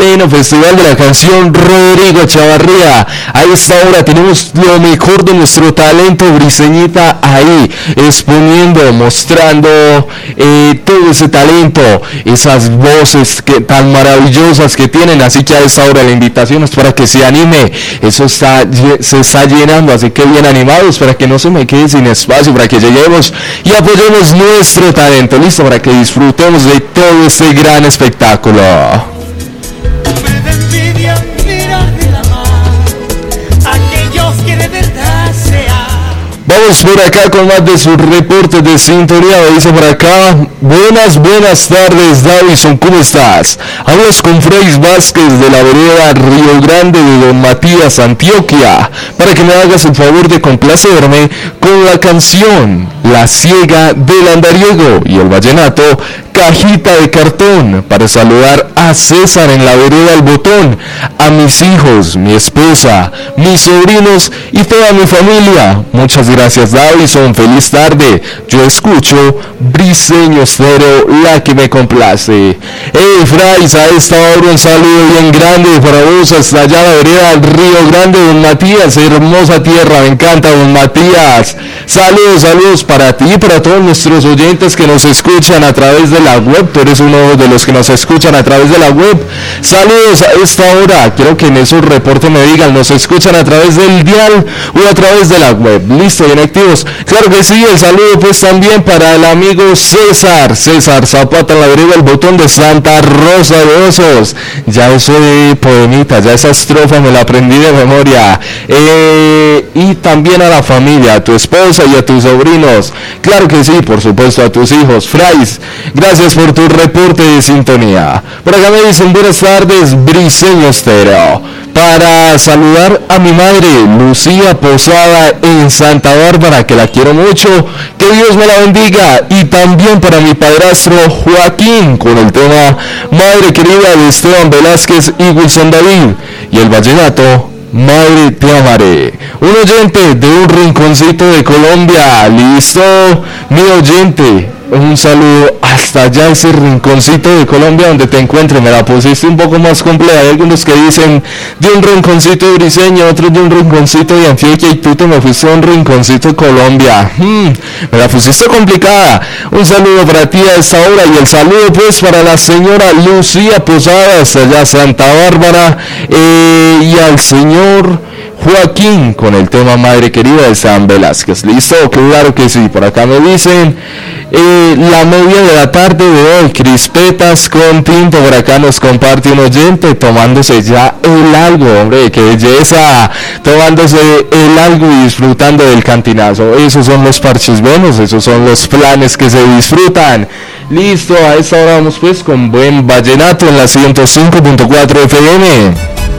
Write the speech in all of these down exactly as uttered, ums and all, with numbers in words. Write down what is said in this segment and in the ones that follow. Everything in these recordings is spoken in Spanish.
noveno Festival de la Canción Rodrigo Chavarría. A esta hora tenemos lo mejor de nuestro talento briseñita ahí, exponiendo, mostrando eh, todo ese talento, esas voces que, tan maravillosas que tienen. Así que a esta hora la invitación es para que se anime. Eso está, se está llenando, así que bien animados para que no se me quede sin espacio, para que lleguemos y apoyemos nuestro talento. Listo, para que disfrutemos de todo este gran espectáculo. Vamos por acá con más de sus reportes de sintonía. Dice por acá: buenas, buenas tardes, Davison, ¿cómo estás? Hablas con Freis Vázquez de la vereda Río Grande de Don Matías, Antioquia, para que me hagas el favor de complacerme con la canción La Ciega del Andariego y el vallenato Cajita de Cartón, para saludar a César en la vereda El Botón, a mis hijos, mi esposa, mis sobrinos y toda mi familia. Muchas gracias, Davison, feliz tarde. Yo escucho Briseño Estéreo, la que me complace. Hey, Frais, a esta hora un saludo bien grande para vos, hasta allá la vereda del Río Grande, Don Matías, hermosa tierra, me encanta, Don Matías. Saludos, saludos para ti y para todos nuestros oyentes que nos escuchan a través de la web. Tú eres uno de los que nos escuchan a través de la web. Saludos a esta hora. Quiero que en esos reportes me digan, ¿nos escuchan a través del dial o a través de la web? Listo, bien activos. Claro que sí, el saludo pues también para el amigo César, César Zapata en la vereda El Botón de Santa Rosa de Osos. Ya eso de poemita, ya esa estrofa me la aprendí de memoria. Eh, y también a la familia, a tu esposa y a tus sobrinos. Claro que sí, por supuesto a tus hijos. Frais, gracias por tu reporte de sintonía. Por acá me dicen buenas tardes, Briseño Estéreo, para saludar a mi madre Lucía Posada en Santa Bárbara, que la quiero mucho, que Dios me la bendiga, y también para mi padrastro Joaquín con el tema Madre Querida de Esteban Velázquez y Wilson David, y el vallenato Madre te amaré. Un oyente de un rinconcito de Colombia. Listo, mi oyente, un saludo hasta allá, ese rinconcito de Colombia donde te encuentres. Me la pusiste un poco más compleja. Hay algunos que dicen de un rinconcito de Briseño, otros de un rinconcito de Antioquia, y tú te me fuiste a un rinconcito de Colombia. Hmm, me la pusiste complicada. Un saludo para ti a esta hora, y el saludo pues para la señora Lucía Posada hasta allá Santa Bárbara, eh, y al señor Joaquín con el tema Madre Querida de San Velázquez. ¿Listo? Claro que sí. Por acá me dicen eh, la media de la tarde de hoy, crispetas con tinto. Por acá nos comparte un oyente tomándose ya el algo, hombre, qué belleza, tomándose el algo y disfrutando del cantinazo. Esos son los parches buenos, esos son los planes que se disfrutan. Listo, a esta hora vamos pues con buen vallenato en la ciento cinco punto cuatro F M.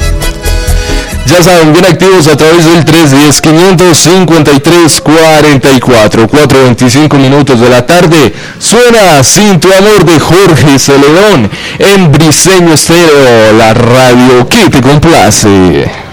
Ya saben, bien activos a través del tres uno cero, quinientos cincuenta y tres, cuarenta y cuatro, cuatro veinticinco minutos de la tarde. Suena Sin Tu Amor de Jorge Celedón en Briseño Estéreo, la radio que te complace.